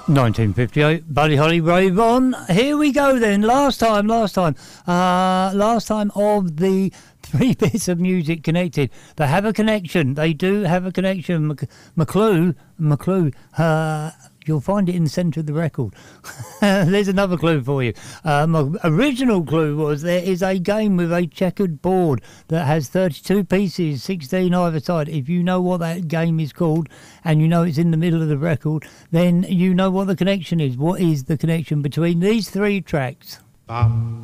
1958, Buddy Holly, Rave On. Here we go then. Last time of the 3 bits of music connected. They have a connection. They do have a connection. McClue, you'll find it in the centre of the record. There's another clue for you. My original clue was there is a game with a checkered board that has 32 pieces, 16 either side. If you know what that game is called and you know it's in the middle of the record, then you know what the connection is. What is the connection between these 3 tracks? Bum.